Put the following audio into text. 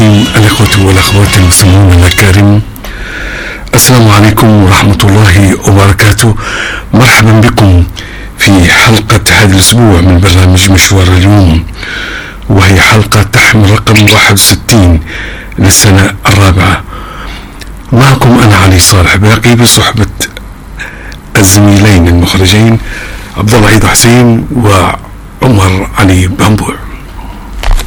الرحيم. الإخوة والأخوات المسلمون الأكارم، السلام عليكم ورحمة الله وبركاته. مرحبا بكم في حلقة هذا الأسبوع من برنامج مشوار اليوم، وهي حلقة تحمل رقم 61 للسنة الرابعة. معكم أنا علي صالح باقي بصحبة الزميلين المخرجين عبد الله عيد حسين وعمر علي بامبور.